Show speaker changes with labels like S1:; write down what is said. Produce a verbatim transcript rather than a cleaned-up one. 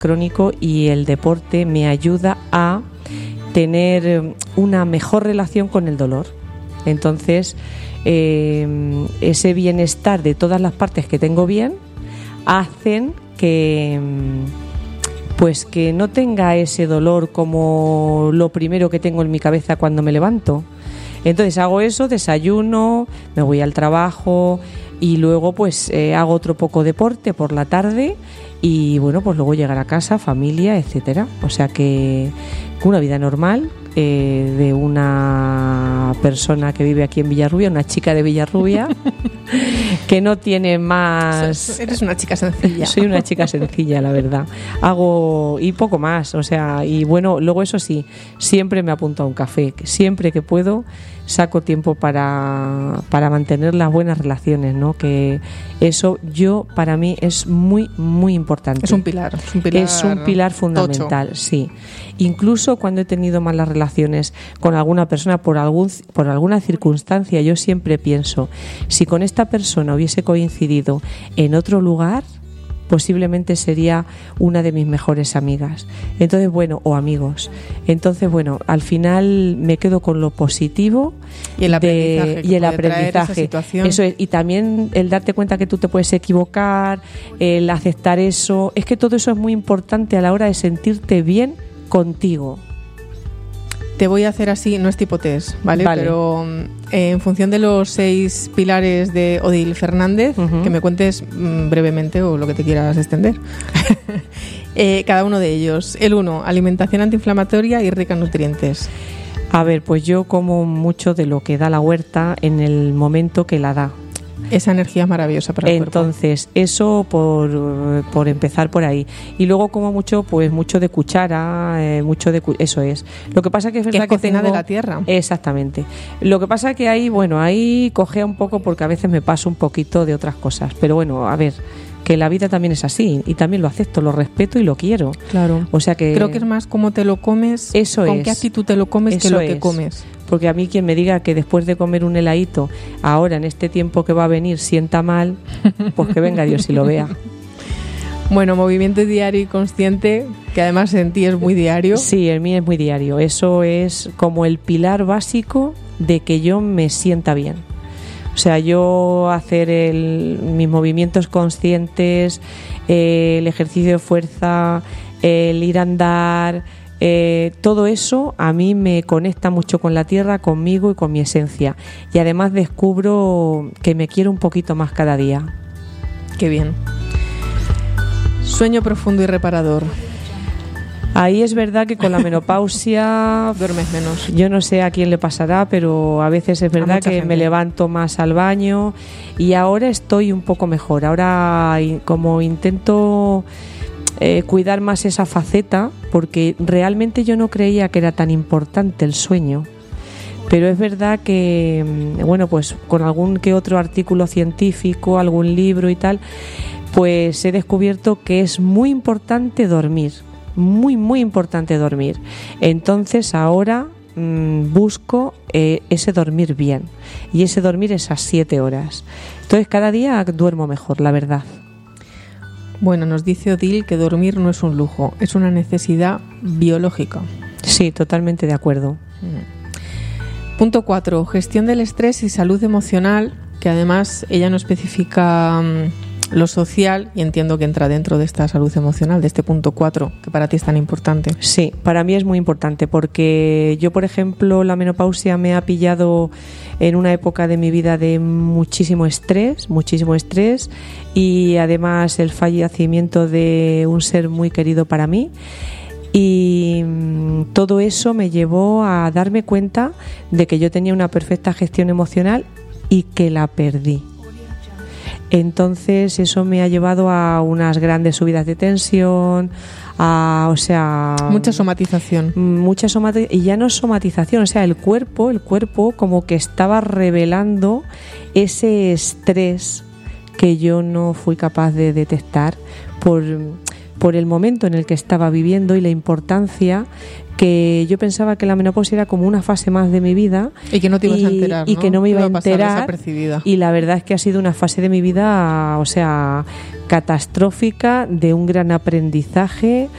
S1: crónico y el deporte me ayuda a tener una mejor relación con el dolor. Entonces, eh, ese bienestar de todas las partes que tengo bien hacen que, pues, que no tenga ese dolor como lo primero que tengo en mi cabeza cuando me levanto. Entonces hago eso, desayuno, me voy al trabajo y luego pues eh, hago otro poco deporte por la tarde y bueno, pues luego llegar a casa, familia, etcétera. O sea que una vida normal eh, de una persona que vive aquí en Villarrubia, una chica de Villarrubia que no tiene más...
S2: Eres una chica sencilla.
S1: Soy una chica sencilla, la verdad. Hago y poco más, o sea, y bueno, luego eso sí, siempre me apunto a un café, siempre que puedo saco tiempo para, para mantener las buenas relaciones, ¿no? Que eso yo para mí es muy muy importante.
S2: Es un pilar, es un pilar,
S1: es un pilar fundamental, tocho. Sí. Incluso cuando he tenido malas relaciones con alguna persona por algún por alguna circunstancia, yo siempre pienso, si con esta persona hubiese coincidido en otro lugar, posiblemente sería una de mis mejores amigas. Entonces, bueno, o amigos. Entonces, bueno, al final me quedo con lo positivo
S2: y el aprendizaje.
S1: De, y el aprendizaje. Eso es, y también el darte cuenta que tú te puedes equivocar, el aceptar eso. Es que todo eso es muy importante a la hora de sentirte bien contigo.
S2: Te voy a hacer así, no es tipo test, ¿vale?
S1: Vale.
S2: Pero eh, en función de los seis pilares de Odile Fernández, uh-huh. que me cuentes mmm, brevemente o lo que te quieras extender. eh, cada uno de ellos. El uno, alimentación antiinflamatoria y rica en nutrientes.
S1: A ver, pues yo como mucho de lo que da la huerta en el momento que la da.
S2: Esa energía es maravillosa para el cuerpo.
S1: Entonces, eso por, por empezar por ahí. Y luego como mucho, pues mucho de cuchara, eh, mucho de cu- eso es. Lo que pasa es que es verdad
S2: que, es
S1: que
S2: cocina
S1: tengo...
S2: de la tierra.
S1: Exactamente. Lo que pasa es que ahí, bueno, ahí cogea un poco porque a veces me paso un poquito de otras cosas. Pero bueno, a ver, que la vida también es así y también lo acepto, lo respeto y lo quiero.
S2: Claro.
S1: O sea que...
S2: Creo que es más cómo te lo comes,
S1: eso
S2: con
S1: es.
S2: qué actitud te lo comes
S1: eso
S2: que lo
S1: es.
S2: que comes.
S1: Porque a mí quien me diga que después de comer un heladito, ahora en este tiempo que va a venir, sienta mal, pues que venga Dios y lo vea.
S2: Bueno, movimiento diario y consciente, que además en ti es muy diario.
S1: Sí, en mí es muy diario. Eso es como el pilar básico de que yo me sienta bien. O sea, yo hacer el, mis movimientos conscientes, eh, el ejercicio de fuerza, el ir a andar... Eh, todo eso a mí me conecta mucho con la tierra, conmigo y con mi esencia. Y además descubro que me quiero un poquito más cada día.
S2: Qué bien. Sueño profundo y reparador.
S1: Ahí es verdad que con la menopausia
S2: duermes menos.
S1: Yo no sé a quién le pasará, pero a veces es verdad que gente. Me levanto más al baño y ahora estoy un poco mejor. Ahora como intento... Eh, cuidar más esa faceta, porque realmente yo no creía que era tan importante el sueño, pero es verdad que bueno, pues con algún que otro artículo científico, algún libro y tal, pues he descubierto que es muy importante dormir, muy muy importante dormir. Entonces ahora mmm, busco eh, ese dormir bien, y ese dormir esas siete horas. Entonces cada día duermo mejor, la verdad.
S2: Bueno, nos dice Odile que dormir no es un lujo, es una necesidad biológica.
S1: Sí, totalmente de acuerdo.
S2: Punto cuatro, gestión del estrés y salud emocional, que además ella no especifica um, lo social y entiendo que entra dentro de esta salud emocional, de este punto cuatro, que para ti es tan importante.
S1: Sí, para mí es muy importante porque yo, por ejemplo, la menopausia me ha pillado en una época de mi vida de muchísimo estrés, muchísimo estrés y además el fallecimiento de un ser muy querido para mí. Y todo eso me llevó a darme cuenta de que yo tenía una perfecta gestión emocional y que la perdí. Entonces eso me ha llevado a unas grandes subidas de tensión, a, o sea...
S2: Mucha somatización.
S1: Mucha somatización, y ya no somatización, o sea, el cuerpo, el cuerpo como que estaba revelando ese estrés que yo no fui capaz de detectar por... por el momento en el que estaba viviendo y la importancia que yo pensaba que la menopausia era como una fase más de mi vida
S2: y que no te ibas
S1: y,
S2: a enterar, ¿no?
S1: y que no me iba, iba a enterar
S2: a
S1: y la verdad es que ha sido una fase de mi vida, o sea, catastrófica, de un gran aprendizaje,